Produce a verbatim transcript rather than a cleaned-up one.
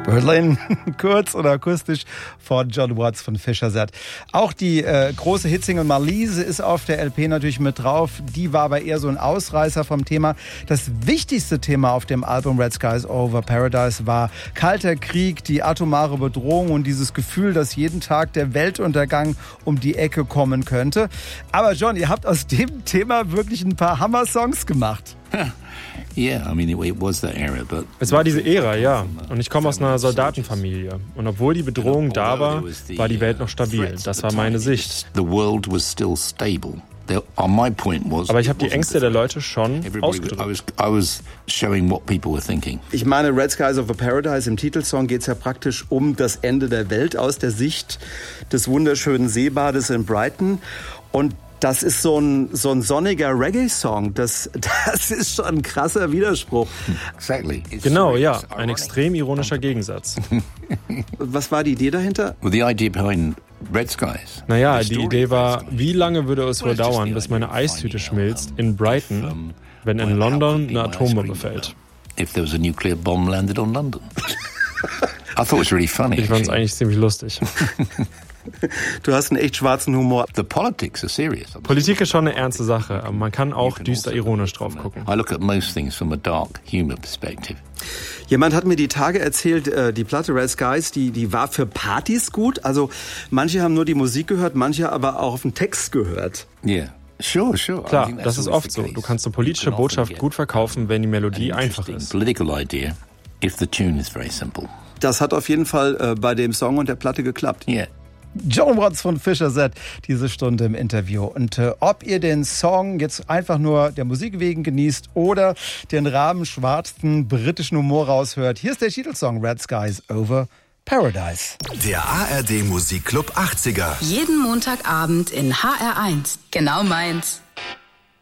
Berlin, kurz oder akustisch von John Watts von Fischer Set. Auch die äh, große Hitsingle Marliese ist auf der L P natürlich mit drauf. Die war aber eher so ein Ausreißer vom Thema. Das wichtigste Thema auf dem Album Red Skies Over Paradise war kalter Krieg, die atomare Bedrohung und dieses Gefühl, dass jeden Tag der Weltuntergang um die Ecke kommen könnte. Aber John, ihr habt aus dem Thema wirklich ein paar Hammer-Songs gemacht. Yeah, I mean, it was that era, but es war diese Ära, ja. Und ich komme aus einer Soldatenfamilie. Und obwohl die Bedrohung da war, war die Welt noch stabil. Das war meine Sicht. The world was still stable. Aber ich habe die Ängste der Leute schon ausgedrückt. Ich meine, Red Skies Over Paradise, im Titelsong geht es ja praktisch um das Ende der Welt aus der Sicht des wunderschönen Seebades in Brighton. Und das ist so ein, so ein sonniger Reggae-Song. Das, das ist schon ein krasser Widerspruch. Exactly. Genau, ja. Ein extrem ironischer Gegensatz. Was war die Idee dahinter? Well, the idea behind Red Skies. Naja, die Idee war, wie lange würde es wohl dauern, bis meine Eistüte schmilzt in Brighton, wenn in London eine Atombombe fällt. If there was a nuclear bomb landed on London. I thought it was really funny. Ich fand es eigentlich ziemlich lustig. Du hast einen echt schwarzen Humor. The politics are serious. Politik ist schon eine ernste Sache, aber man kann auch düster ironisch drauf gucken. I look at most things from a dark humor perspective. Jemand hat mir die Tage erzählt, die Platte Red Skies, die, die war für Partys gut. Also manche haben nur die Musik gehört, manche aber auch auf den Text gehört. Yeah. Sure, sure. Klar, das ist oft so. Du kannst eine politische Botschaft gut verkaufen, wenn die Melodie einfach ist. Political idea if the tune is very simple. Das hat auf jeden Fall äh, bei dem Song und der Platte geklappt. Yeah. John Watts von Fischer Set, diese Stunde im Interview. Und äh, ob ihr den Song jetzt einfach nur der Musik wegen genießt oder den rabenschwarzen britischen Humor raushört, hier ist der Titelsong Red Skies Over Paradise. Der A R D Musikclub achtziger. Jeden Montagabend in H R eins. Genau meins.